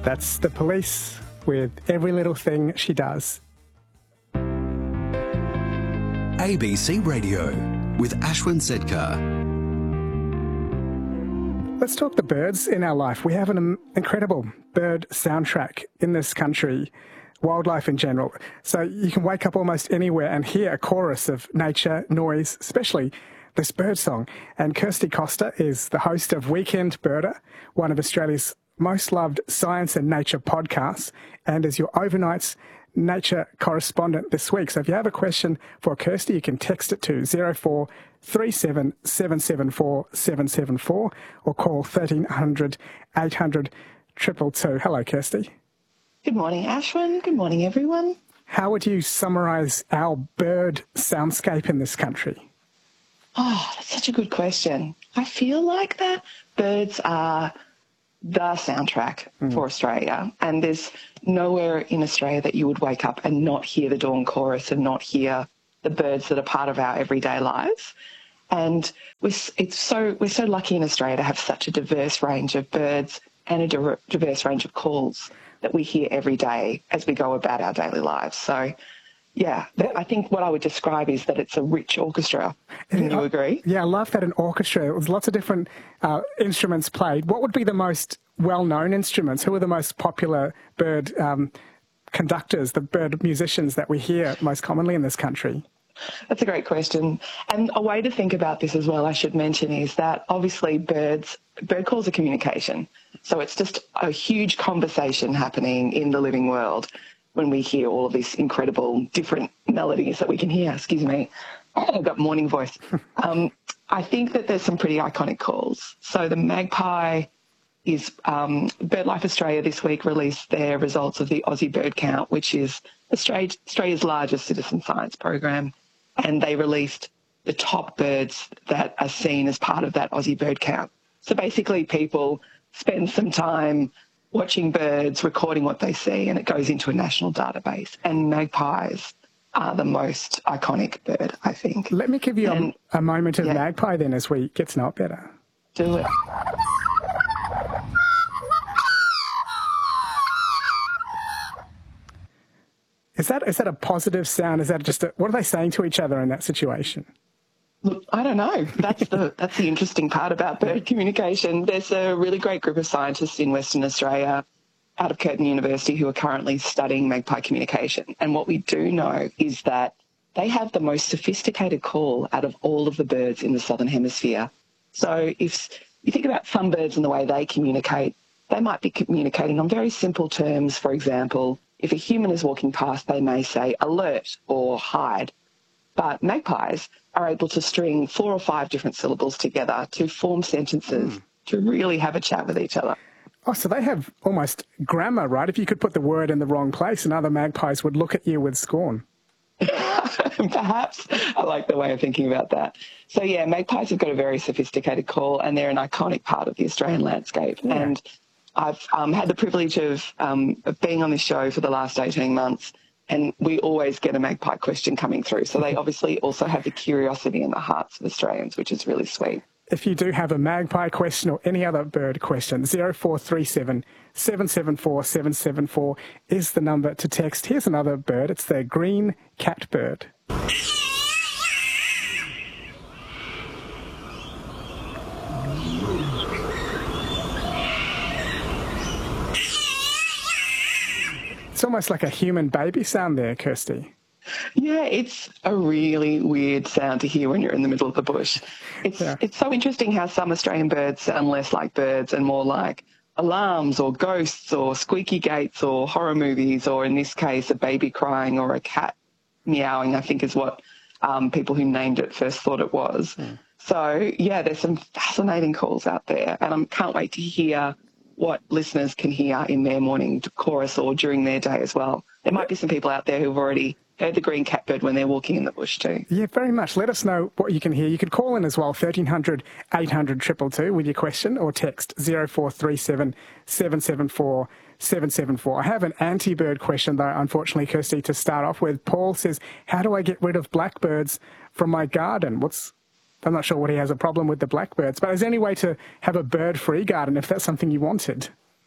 That's The Police with Every Little Thing She Does. ABC Radio with Ashwin Setkar. Let's talk the birds in our life. We have an incredible bird soundtrack in this country, wildlife in general. So you can wake up almost anywhere and hear a chorus of nature, noise, especially this bird song. And Kirsty Costa is the host of Weekend Birder, one of Australia's most loved science and nature podcasts, and is your overnight's nature correspondent this week. So if you have a question for Kirsty, you can text it to 0437 774 774 or call 1300 800 222. Hello, Kirsty. Good morning, Ashwin. Good morning, everyone. How would you summarise our bird soundscape in this country? Oh, that's such a good question. I feel like that birds are the soundtrack for Australia, and there's nowhere in Australia that you would wake up and not hear the dawn chorus and not hear the birds that are part of our everyday lives. And we're so lucky in Australia to have such a diverse range of birds and a diverse range of calls that we hear every day as we go about our daily lives. So, yeah, I think what I would describe is that it's a rich orchestra. Can you agree? Yeah, I love that, an orchestra. There's lots of different instruments played. What would be the most well-known instruments? Who are the most popular bird conductors, the bird musicians that we hear most commonly in this country? That's a great question. And a way to think about this as well, I should mention, is that obviously bird calls are communication. So it's just a huge conversation happening in the living world when we hear all of these incredible different melodies that we can hear. Excuse me, I've got morning voice. I think that there's some pretty iconic calls. So the magpie is BirdLife Australia this week released their results of the Aussie Bird Count, which is Australia's largest citizen science program. And they released the top birds that are seen as part of that Aussie Bird Count. So basically people spend some time watching birds, recording what they see, and it goes into a national database. And magpies are the most iconic bird, I think. Let me give you a moment of magpie then as we get to know it better. Do it. Is that a positive sound? Is that just what are they saying to each other in that situation? Look, I don't know. That's the interesting part about bird communication. There's a really great group of scientists in Western Australia out of Curtin University who are currently studying magpie communication. And what we do know is that they have the most sophisticated call out of all of the birds in the Southern Hemisphere. So if you think about some birds and the way they communicate, they might be communicating on very simple terms. For example, if a human is walking past, they may say alert or hide. But magpies are able to string 4 or 5 different syllables together to form sentences to really have a chat with each other. Oh, so they have almost grammar, right? If you could put the word in the wrong place, and other magpies would look at you with scorn. Perhaps. I like the way of thinking about that. So, yeah, magpies have got a very sophisticated call, and they're an iconic part of the Australian landscape. Yeah. And I've had the privilege of being on this show for the last 18 months, and we always get a magpie question coming through. So they obviously also have the curiosity in the hearts of Australians, which is really sweet. If you do have a magpie question or any other bird question, 0437 774 774 is the number to text. Here's another bird. It's the green catbird. It's almost like a human baby sound there, Kirsty. Yeah, it's a really weird sound to hear when you're in the middle of the bush. It's so interesting how some Australian birds sound less like birds and more like alarms or ghosts or squeaky gates or horror movies, or in this case, a baby crying or a cat meowing, I think is what people who named it first thought it was. So, yeah, there's some fascinating calls out there, and I can't wait to hear what listeners can hear in their morning chorus or during their day as well. There might be some people out there who've already heard the green catbird when they're walking in the bush too. Yeah, very much. Let us know what you can hear. You could call in as well, 1300 800 222 with your question, or text 0437 774 774. I have an anti-bird question though, unfortunately, Kirsty, to start off with. Paul says, how do I get rid of blackbirds from my garden? I'm not sure what he has a problem with the blackbirds, but is there any way to have a bird-free garden if that's something you wanted?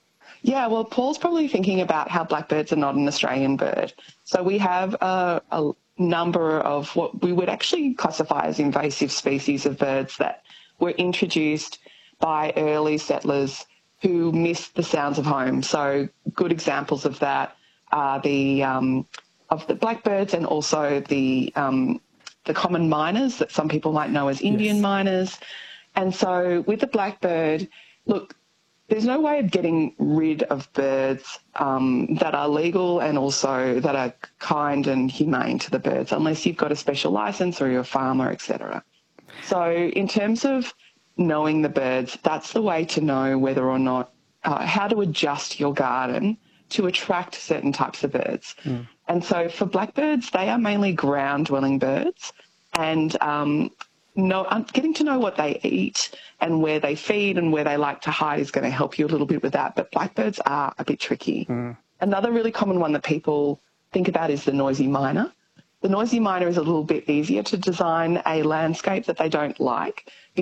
Yeah, well, Paul's probably thinking about how blackbirds are not an Australian bird. So we have a number of what we would actually classify as invasive species of birds that were introduced by early settlers who missed the sounds of home. So good examples of that are the blackbirds and also the common miners that some people might know as Indian miners. And so with the blackbird, look, there's no way of getting rid of birds that are legal and also that are kind and humane to the birds unless you've got a special licence or you're a farmer, etc. So in terms of knowing the birds, that's the way to know whether or not how to adjust your garden to attract certain types of birds. And so for blackbirds, they are mainly ground-dwelling birds, and getting to know what they eat and where they feed and where they like to hide is going to help you a little bit with that. But blackbirds are a bit tricky. Another really common one that people think about is the noisy miner. The noisy miner is a little bit easier to design a landscape that they don't like